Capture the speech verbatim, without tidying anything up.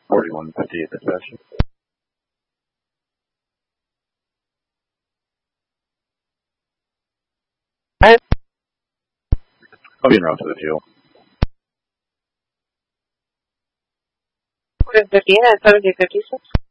forty-one fifty at dispatch. I'll be en route to the fuel. fifteen at seventeen fifty-six.